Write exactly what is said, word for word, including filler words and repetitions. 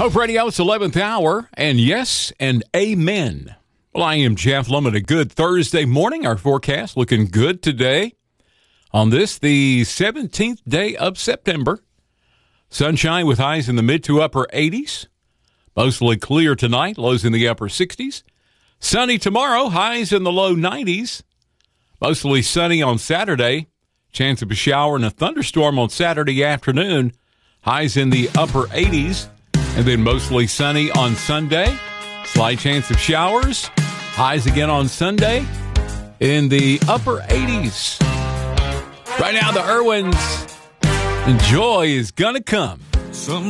Hope Radio, it's eleventh hour, and yes, and amen. Well, I am Jeff Lemon. A good Thursday morning. Our forecast looking good today. On this, the seventeenth day of September. Sunshine with highs in the mid to upper eighties. Mostly clear tonight, lows in the upper sixties. Sunny tomorrow, highs in the low nineties. Mostly sunny on Saturday. Chance of a shower and a thunderstorm on Saturday afternoon. Highs in the upper eighties. And then mostly sunny on Sunday. Slight chance of showers. Highs again on Sunday in the upper eighties. Right now, the Irwins. And joy is going to come. Some